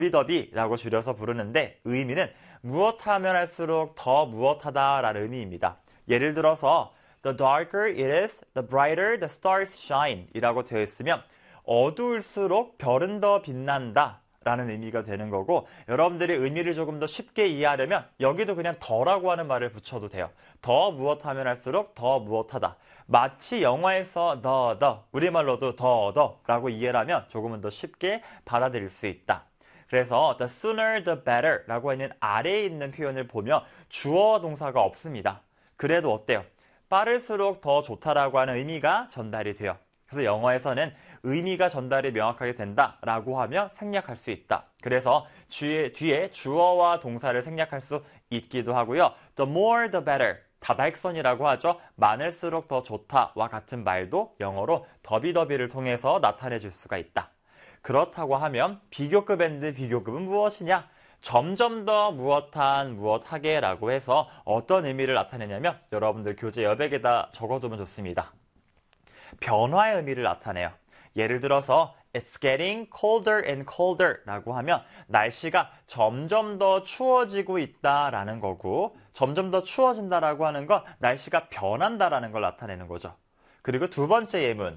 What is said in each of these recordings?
더비더비라고 줄여서 부르는데 의미는 무엇하면 할수록 더 무엇하다라는 의미입니다. 예를 들어서 The darker it is, the brighter the stars shine 이라고 되어 있으면 어두울수록 별은 더 빛난다 라는 의미가 되는 거고, 여러분들이 의미를 조금 더 쉽게 이해하려면 여기도 그냥 더라고 하는 말을 붙여도 돼요. 더 무엇하면 할수록 더 무엇하다. 마치 영화에서 the 우리말로도 더라고 이해를 하면 조금은 더 쉽게 받아들일 수 있다. 그래서 the sooner the better 라고 하는 아래에 있는 표현을 보면 주어와 동사가 없습니다. 그래도 어때요? 빠를수록 더 좋다라고 하는 의미가 전달이 돼요. 그래서 영어에서는 의미가 전달이 명확하게 된다라고 하면 생략할 수 있다. 그래서 뒤에 주어와 동사를 생략할 수 있기도 하고요. The more the better, 다다익선이라고 하죠. 많을수록 더 좋다와 같은 말도 영어로 더비더비를 통해서 나타내 줄 수가 있다. 그렇다고 하면 비교급 앤드 비교급은 무엇이냐? 점점 더 무엇하게 라고 해서 어떤 의미를 나타내냐면 여러분들 교재 여백에다 적어두면 좋습니다. 변화의 의미를 나타내요. 예를 들어서 It's getting colder and colder 라고 하면 날씨가 점점 더 추워지고 있다라는 거고, 점점 더 추워진다라고 하는 건 날씨가 변한다라는 걸 나타내는 거죠. 그리고 두 번째 예문,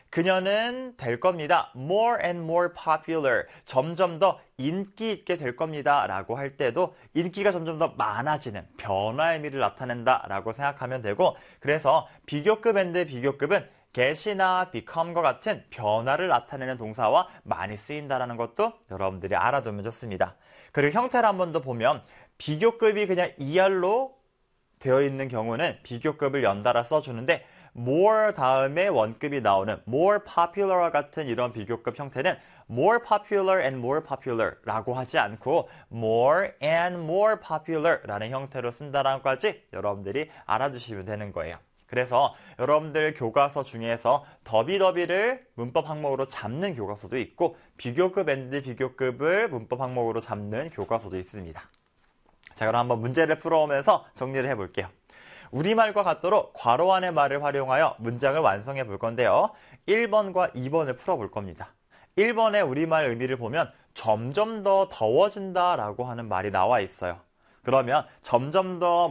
그녀는 될 겁니다. More and more popular. 점점 더 인기 있게 될 겁니다. 라고 할 때도 인기가 점점 더 많아지는 변화의 의미를 나타낸다 라고 생각하면 되고, 그래서 비교급 앤드 비교급은 get이나 become과 같은 변화를 나타내는 동사와 많이 쓰인다는 것도 여러분들이 알아두면 좋습니다. 그리고 형태를 한 번 더 보면 비교급이 그냥 ER로 되어 있는 경우는 비교급을 연달아 써주는데, more 다음에 원급이 나오는 more popular와 같은 이런 비교급 형태는 more popular and more popular 라고 하지 않고 more and more popular 라는 형태로 쓴다는 것까지 여러분들이 알아두시면 되는 거예요. 그래서 여러분들 교과서 중에서 더비더비를 문법 항목으로 잡는 교과서도 있고 비교급 앤드 비교급을 문법 항목으로 잡는 교과서도 있습니다. 자, 그럼 한번 문제를 풀어오면서 정리를 해볼게요. 우리말과 같도록 괄호 안의 말을 활용하여 문장을 완성해 볼 건데요. 1번과 2번을 풀어볼 겁니다. 1번의 우리말 의미를 보면 점점 더 더워진다 라고 하는 말이 나와 있어요. 그러면 점점 더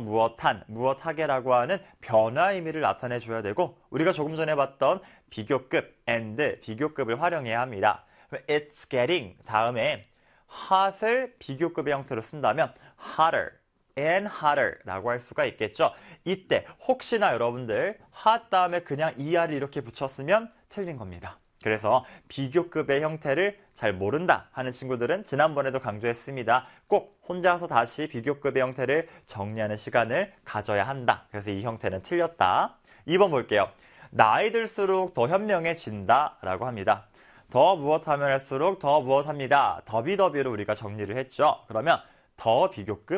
무엇하게라고 하는 변화 의미를 나타내 줘야 되고, 우리가 조금 전에 봤던 비교급 and 비교급을 활용해야 합니다. It's getting 다음에 hot을 비교급의 형태로 쓴다면 hotter and hotter 라고 할 수가 있겠죠. 이때 혹시나 여러분들 hot 다음에 그냥 er을 이렇게 붙였으면 틀린 겁니다. 그래서 비교급의 형태를 잘 모른다 하는 친구들은 지난번에도 강조했습니다. 꼭 혼자서 다시 비교급의 형태를 정리하는 시간을 가져야 한다. 그래서 이 형태는 틀렸다. 2번 볼게요. 나이 들수록 더 현명해진다 라고 합니다. 더 무엇하면 할수록 더 무엇합니다. 더비더비로 우리가 정리를 했죠. 그러면 더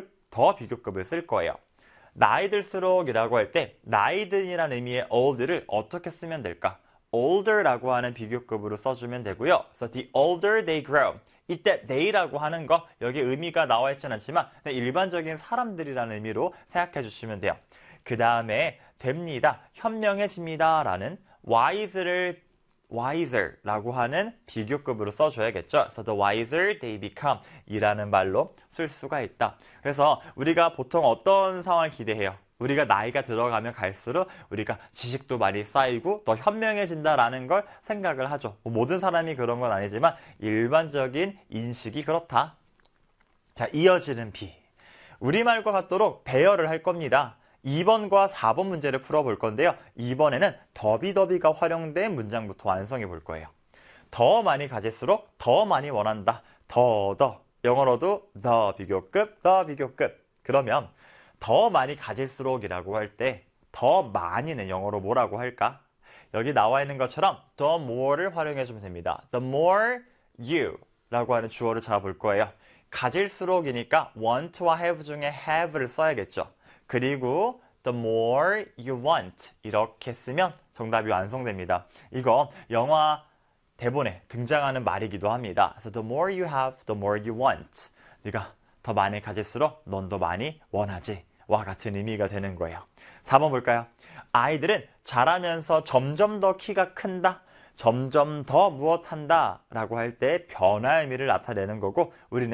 비교급을 쓸 거예요. 나이 들수록 이라고 할 때 나이 든이라는 의미의 old를 어떻게 쓰면 될까? older라고 하는 비교급으로 써주면 되고요. 그래서 the older they grow. 이때 they라고 하는 거 여기 의미가 나와 있지는 않지만 일반적인 사람들이라는 의미로 생각해 주시면 돼요. 그 다음에 됩니다. 현명해집니다 라는 wiser라고 하는 비교급으로 써줘야겠죠. 그래서 the wiser they become 이라는 말로 쓸 수가 있다. 그래서 우리가 보통 어떤 상황을 기대해요? 우리가 나이가 들어가면 갈수록 우리가 지식도 많이 쌓이고 더 현명해진다라는 걸 생각을 하죠. 모든 사람이 그런 건 아니지만 일반적인 인식이 그렇다. 자, 이어지는 B. 우리말과 같도록 배열을 할 겁니다. 2번과 4번 문제를 풀어볼 건데요. 2번에는 더비더비가 활용된 문장부터 완성해 볼 거예요. 더 많이 가질수록 더 많이 원한다. 더. 영어로도 the 비교급. 그러면 더 많이 가질수록이라고 할 때 더 많이는 영어로 뭐라고 할까? 여기 나와 있는 것처럼 the more를 활용해 주면 됩니다. The more you 라고 하는 주어를 잡아볼 거예요. 가질수록이니까 want와 have 중에 have를 써야겠죠. 그리고 the more you want 이렇게 쓰면 정답이 완성됩니다. 이거 영화 대본에 등장하는 말이기도 합니다. 그래서 the more you have, the more you want. 네가 더 많이 가질수록 넌 더 많이 원하지. 와 같은 의미가 되는 거예요. 4번 볼까요? 아이들은 자라면서 점점 더 키가 큰다. 점점 더 무엇한다 라고 할 때 변화의 의미를 나타내는 거고, 우리는